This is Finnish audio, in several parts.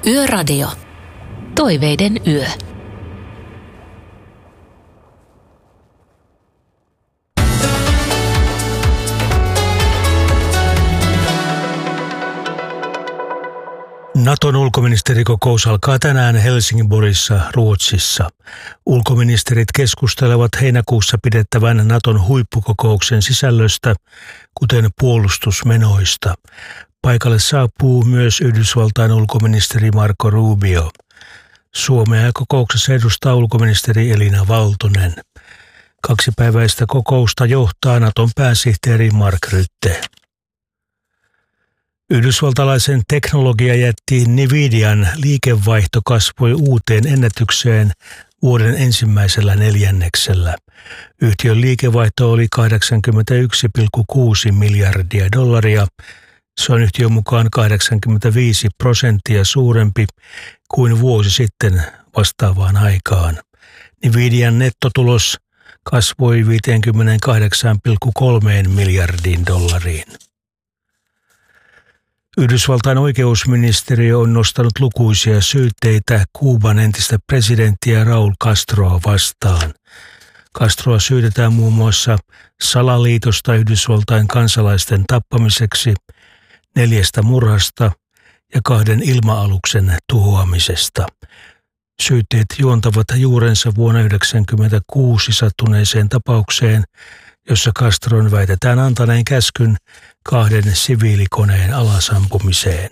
Yöradio. Toiveiden yö. Naton ulkoministerikokous alkaa tänään Helsingborissa, Ruotsissa. Ulkoministerit keskustelevat heinäkuussa pidettävän Naton huippukokouksen sisällöstä, kuten puolustusmenoista. Paikalle saapuu myös Yhdysvaltain ulkoministeri Marco Rubio. Suomea kokouksessa edustaa ulkoministeri Elina Valtonen. 2-päiväistä kokousta johtaa Naton pääsihteeri Mark Rutte. Yhdysvaltalaisen teknologiajätti Nvidian liikevaihto kasvoi uuteen ennätykseen vuoden ensimmäisellä neljänneksellä. Yhtiön liikevaihto oli $81,6 miljardia. Se on yhtiön mukaan 85% suurempi kuin vuosi sitten vastaavaan aikaan. Nvidian nettotulos kasvoi $58,3 miljardiin. Yhdysvaltain oikeusministeriö on nostanut lukuisia syytteitä Kuuban entistä presidenttiä Raúl Castroa vastaan. Castroa syytetään muun muassa salaliitosta Yhdysvaltain kansalaisten tappamiseksi, 4 murhasta ja 2 ilma-aluksen tuhoamisesta. Syytteet juontavat juurensa vuonna 1996 sattuneeseen tapaukseen, jossa Castron väitetään antaneen käskyn 2 siviilikoneen alasampumiseen.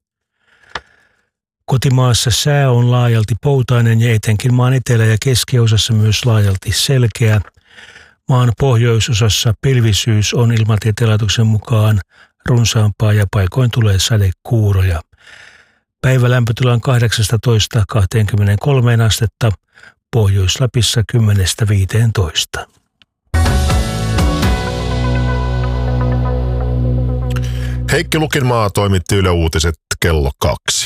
Kotimaassa sää on laajalti poutainen ja etenkin maan etelä- ja keskiosassa myös laajalti selkeä. Maan pohjoisosassa pilvisyys on Ilmatieteen laitoksen mukaan runsaampaa ja paikoin tulee sadekuuroja. Päivälämpötila on 18–23 astetta, Pohjois-Lapissa 10–15. Heikki Lukinmaa toimitti Yle Uutiset kello 2.